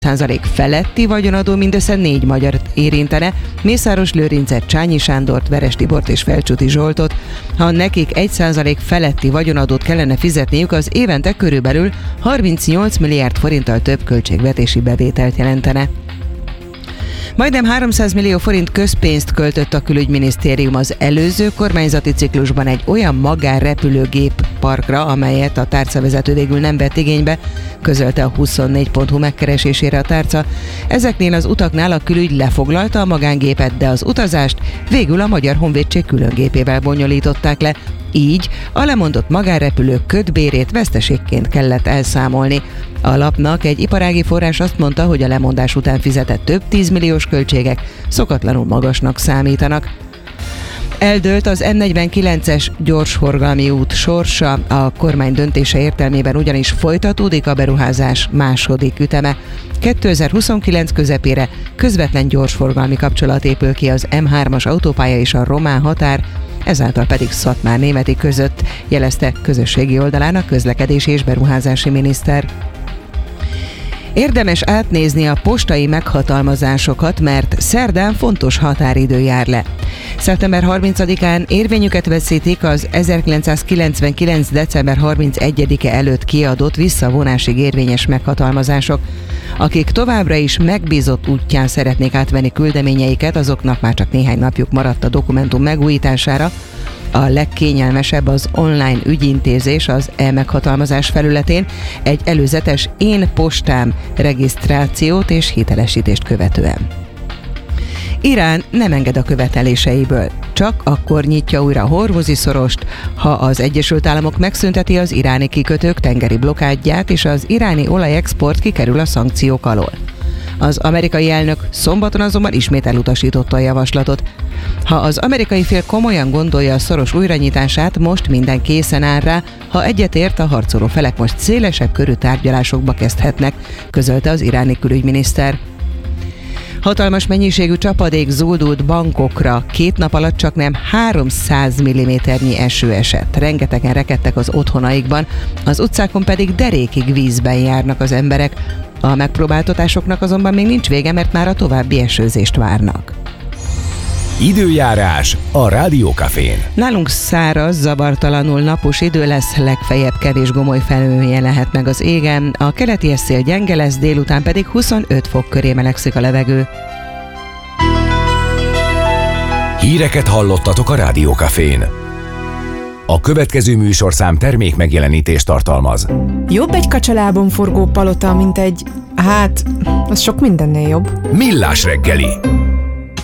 5% feletti vagyonadó mindössze 4 magyart érintene, Mészáros Lőrincet, Csányi Sándort, Veres Tibort és Felcsúti Zsoltot. Ha nekik 1% feletti vagyonadót kellene fizetniük, az évente körülbelül 38 milliárd forinttal több költségvetési bevételt jelentene. Majdnem 300 millió forint közpénzt költött a külügyminisztérium az előző kormányzati ciklusban egy olyan magánrepülőgép parkra, amelyet a tárcavezető végül nem vett igénybe, közölte a 24.hu megkeresésére a tárca. Ezeknél az utaknál a külügy lefoglalta a magángépet, de az utazást végül a Magyar Honvédség különgépével bonyolították le. Így a lemondott magánrepülők kötbérét veszteségként kellett elszámolni. A lapnak egy iparági forrás azt mondta, hogy a lemondás után fizetett több 10 milliós költségek szokatlanul magasnak számítanak. Eldőlt az N49-es gyorsforgalmi út sorsa, a kormány döntése értelmében ugyanis folytatódik a beruházás második üteme. 2029 közepére közvetlen gyorsforgalmi kapcsolat épül ki az M3-as autópálya és a román határ, ezáltal pedig Szatmár-Németi között, jelezte közösségi oldalán a közlekedési és beruházási miniszter. Érdemes átnézni a postai meghatalmazásokat, mert szerdán fontos határidő jár le. Szeptember 30-án érvényüket veszítik az 1999. december 31-e előtt kiadott visszavonásig érvényes meghatalmazások. Akik továbbra is megbízott útján szeretnék átvenni küldeményeiket, azoknak már csak néhány napjuk maradt a dokumentum megújítására. A legkényelmesebb az online ügyintézés az e-meghatalmazás felületén egy előzetes Én postám regisztrációt és hitelesítést követően. Irán nem enged a követeléseiből, csak akkor nyitja újra a Hormuzi szorost, ha az Egyesült Államok megszünteti az iráni kikötők tengeri blokádját, és az iráni olajexport kikerül a szankciók alól. Az amerikai elnök szombaton azonban ismét elutasította a javaslatot. Ha az amerikai fél komolyan gondolja a szoros újranyitását, most minden készen áll rá, ha egyetért, a harcoló felek most szélesebb körű tárgyalásokba kezdhetnek, közölte az iráni külügyminiszter. Hatalmas mennyiségű csapadék zúdult Bangkokra, 2 nap alatt csaknem 300 mm-nyi eső esett. Rengetegen rekedtek az otthonaikban, az utcákon pedig derékig vízben járnak az emberek. A megpróbáltatásoknak azonban még nincs vége, mert már a további esőzést várnak. Időjárás a Rádió Cafén. Nálunk száraz, zavartalanul napos idő lesz, legfeljebb kevés gomoly felhője lehet meg az égen, a keleti szél gyenge lesz, délután pedig 25 fok köré melegszik a levegő. Híreket hallottatok a Rádió Cafén. A következő műsorszám termék megjelenítést tartalmaz. Jobb egy kacsalábon forgó palota, mint egy... az sok mindennél jobb. Millás reggeli.